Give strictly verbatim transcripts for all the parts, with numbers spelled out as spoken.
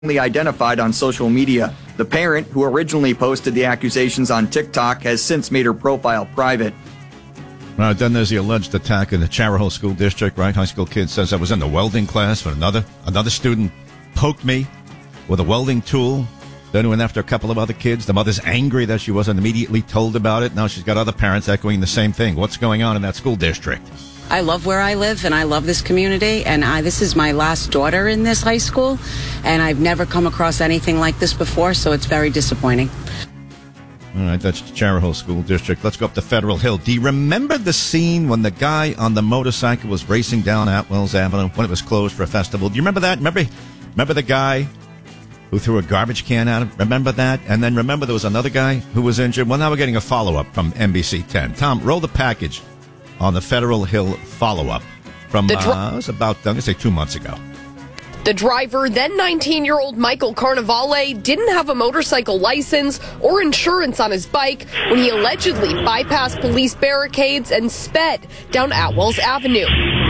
identified on social media. The parent, who originally posted the accusations on TikTok, has since made her profile private. Uh, then there's the alleged attack in the Charahoe School District, right? High school kid says I was in the welding class when another another student poked me with a welding tool. Then went after a couple of other kids. The mother's angry that she wasn't immediately told about it. Now she's got other parents echoing the same thing. What's going on in that school district? I love where I live, and I love this community, and I, this is my last daughter in this high school, and I've never come across anything like this before, so it's very disappointing. All right, that's Charahoe School District. Let's go up to Federal Hill. Do you remember the scene when the guy on the motorcycle was racing down Atwells Avenue when it was closed for a festival? Do you remember that? Remember, remember the guy who threw a garbage can at him? Remember that? And then remember there was another guy who was injured? Well, now we're getting a follow-up from N B C ten. Tom, roll the package on the Federal Hill follow-up from, dr- uh, it was about, I'm going to say, two months ago. The driver, then nineteen-year-old Michael Carnevale, didn't have a motorcycle license or insurance on his bike when he allegedly bypassed police barricades and sped down Atwells Avenue,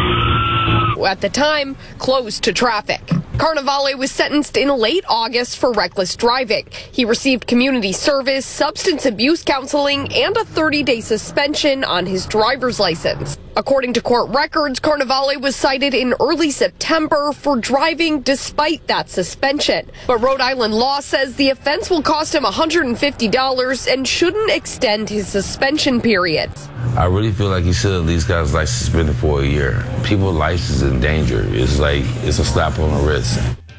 at the time closed to traffic. Carnevale was sentenced in late August for reckless driving. He received community service, substance abuse counseling, and a thirty-day suspension on his driver's license. According to court records, Carnevale was cited in early September for driving despite that suspension. But Rhode Island law says the offense will cost him one hundred fifty dollars and shouldn't extend his suspension period. I really feel like he should at least got his license suspended for a year. People's lives is in danger. It's like, it's a slap on the wrist.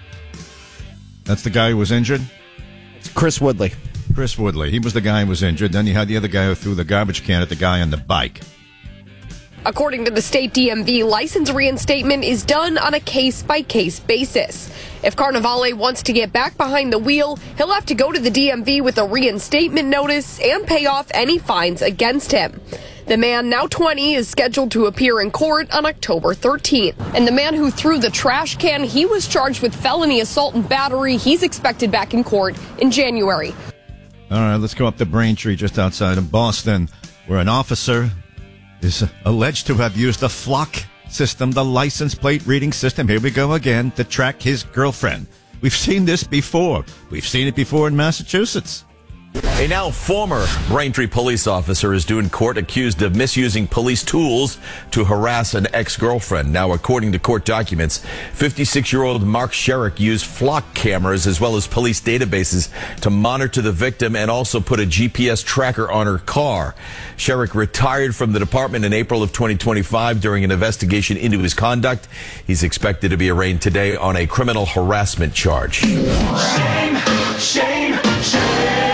That's the guy who was injured? It's Chris Woodley. Chris Woodley. He was the guy who was injured. Then you had the other guy who threw the garbage can at the guy on the bike. According to the state D M V, license reinstatement is done on a case-by-case basis. If Carnevale wants to get back behind the wheel, he'll have to go to the D M V with a reinstatement notice and pay off any fines against him. The man, now twenty, is scheduled to appear in court on October thirteenth. And the man who threw the trash can, he was charged with felony assault and battery. He's expected back in court in January. All right, let's go up to Braintree, just outside of Boston, where an officer is alleged to have used the flock system, the license plate reading system, here we go again, to track his girlfriend. We've seen this before. We've seen it before in Massachusetts. A now former Braintree police officer is due in court accused of misusing police tools to harass an ex-girlfriend. Now, according to court documents, fifty-six-year-old Mark Sherrick used flock cameras as well as police databases to monitor the victim and also put a G P S tracker on her car. Sherrick retired from the department in April of twenty twenty-five during an investigation into his conduct. He's expected to be arraigned today on a criminal harassment charge. Shame, shame, shame.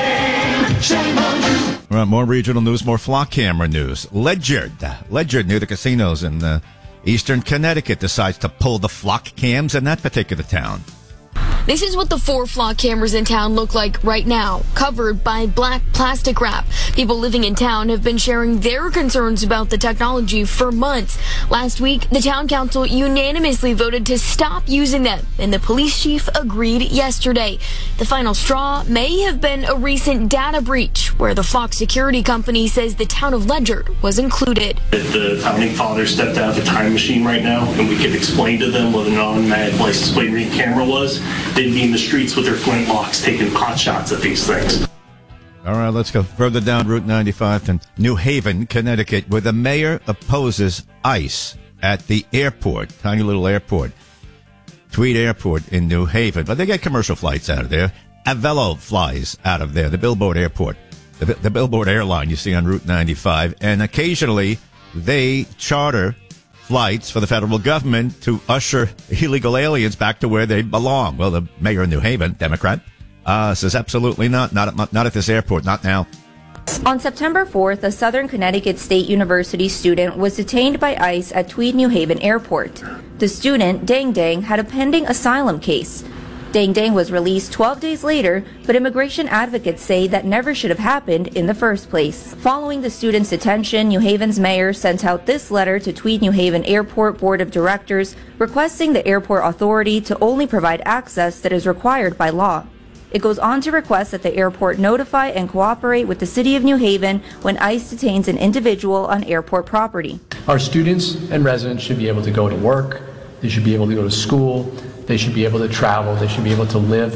Shame on you. All right, more regional news, more flock camera news. Ledyard, Ledyard near the casinos in uh, eastern Connecticut decides to pull the flock cams in that particular town. This is what the four flock cameras in town look like right now, covered by black plastic wrap. People living in town have been sharing their concerns about the technology for months. Last week, the town council unanimously voted to stop using them, and the police chief agreed yesterday. The final straw may have been a recent data breach, where the flock security company says the town of Ledyard was included. If the founding fathers stepped out of the time machine right now, and we could explain to them what an automatic license plate reading camera was, they'd be in the streets with their flintlocks taking pot shots at these things. All right, let's go further down Route ninety-five to New Haven, Connecticut, where the mayor opposes ICE at the airport, tiny little airport, Tweed Airport in New Haven. But they get commercial flights out of there. Avelo flies out of there, the Billboard Airport, the, the Billboard airline you see on Route ninety-five. And occasionally they charter flights for the federal government to usher illegal aliens back to where they belong. Well, the mayor of New Haven, Democrat, uh, says absolutely not. Not at, not at this airport. Not now. On September fourth, a Southern Connecticut State University student was detained by ICE at Tweed New Haven Airport. The student, Dang Dang, had a pending asylum case. Dang Dang was released twelve days later, but immigration advocates say that never should have happened in the first place. Following the student's detention, New Haven's mayor sent out this letter to Tweed New Haven Airport Board of Directors requesting the airport authority to only provide access that is required by law. It goes on to request that the airport notify and cooperate with the city of New Haven when ICE detains an individual on airport property. Our students and residents should be able to go to work, they should be able to go to school, They should be able to travel. They should be able to live